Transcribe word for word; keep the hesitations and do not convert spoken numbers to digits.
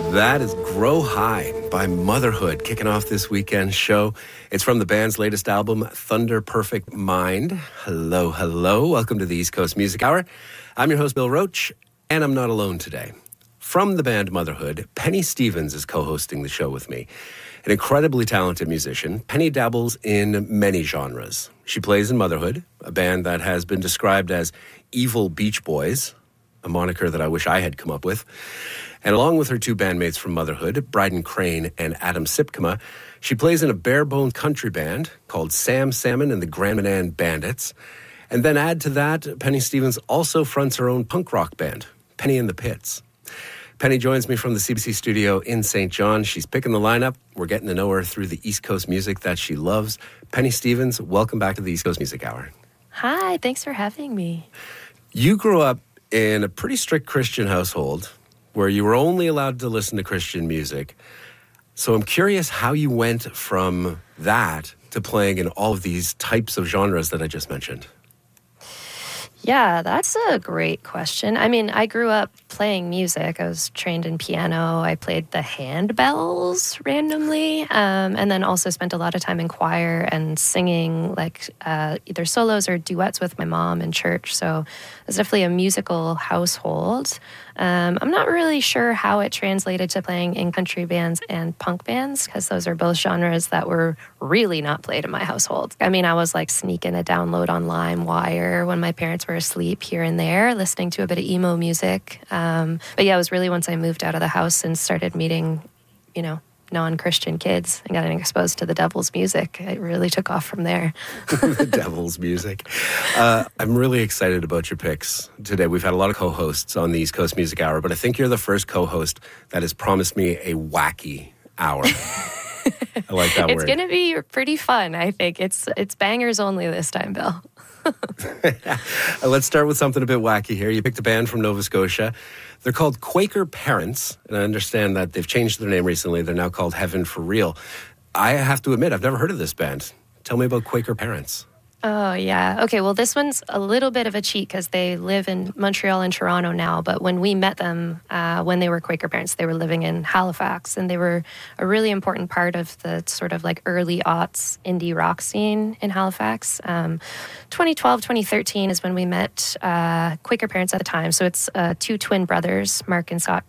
That is Grow High by Motherhood, kicking off this weekend's show. It's from the band's latest album, Thunder Perfect Mind. Hello, hello. Welcome to the East Coast Music Hour. I'm your host, Bill Roach, and I'm not alone today. From the band Motherhood, Penny Stevens is co-hosting the show with me. An incredibly talented musician, Penny dabbles in many genres. She plays in Motherhood, a band that has been described as Evil Beach Boys, a moniker that I wish I had come up with. And along with her two bandmates from Motherhood, Bryden Crane and Adam Sipkema, she plays in a bare-boned country band called Sam Salmon and the Grand Manan Bandits. And then add to that, Penny Stevens also fronts her own punk rock band, Penny and the Pits. Penny joins me from the C B C studio in Saint John. She's picking the lineup. We're getting to know her through the East Coast music that she loves. Penny Stevens, welcome back to the East Coast Music Hour. Hi, thanks for having me. You grew up in a pretty strict Christian household where you were only allowed to listen to Christian music. So I'm curious how you went from that to playing in all of these types of genres that I just mentioned. Yeah, that's a great question. I mean, I grew up playing music. I was trained in piano. I played the handbells randomly, um, and then also spent a lot of time in choir and singing, like uh, either solos or duets with my mom in church. So it was definitely a musical household. Um, I'm not really sure how it translated to playing in country bands and punk bands, because those are both genres that were really not played in my household. I mean, I was like sneaking a download on LimeWire when my parents were asleep here and there, listening to a bit of emo music. Um, but yeah, it was really once I moved out of the house and started meeting, you know, non-Christian kids and getting exposed to the devil's music, it really took off from there. The devil's music. Uh, I'm really excited about your picks today. We've had a lot of co-hosts on the East Coast Music Hour, but I think you're the first co-host that has promised me a wacky hour. I like that it's word. It's going to be pretty fun, I think. It's it's bangers only this time, Bill. Let's start with something a bit wacky here. You picked a band from Nova Scotia. They're called Quaker Parents, and I understand that they've changed their name recently. They're now called Heaven for Real. I have to admit, I've never heard of this band. Tell me about Quaker Parents. Oh, yeah. Okay, well, this one's a little bit of a cheat because they live in Montreal and Toronto now. But when we met them, uh, when they were Quaker Parents, they were living in Halifax. And they were a really important part of the sort of like early aughts indie rock scene in Halifax. Um, twenty twelve, twenty thirteen is when we met uh, Quaker Parents at the time. So it's uh, two twin brothers, Mark and Scott